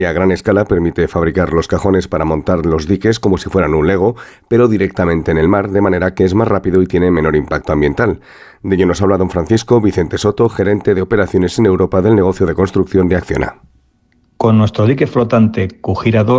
Y a gran escala permite fabricar los cajones para montar los diques como si fueran un Lego, pero directamente en el mar, de manera que es más rápido y tiene menor impacto ambiental. De ello nos habla don Francisco Vicente Soto, gerente de operaciones en Europa del negocio de construcción de Acciona. Con nuestro dique flotante Cujira 2